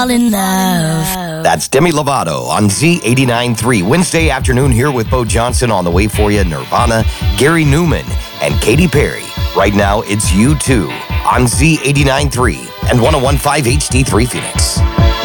in love. That's Demi Lovato on Z89.3. Wednesday afternoon here with Bo Johnson. On the way for you, Nirvana, Gary Newman, and Katy Perry. Right now, it's U2 on Z89.3 and 101.5 HD3 Phoenix.